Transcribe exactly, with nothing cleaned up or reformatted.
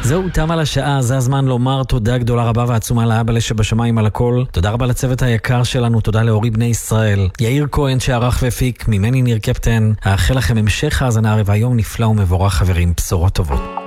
זהו, תם על השעה, זה הזמן לומר תודה גדולה רבה ועצומה לאבא שבשמיים על הכל. תודה רבה לצוות היקר שלנו, תודה לאורי בני ישראל, יאיר כהן שערך והפיק, ממני ניר קפטן. האחל לכם המשך האזנה, והיום נפלא ומבורך חברים, בשורות טובות.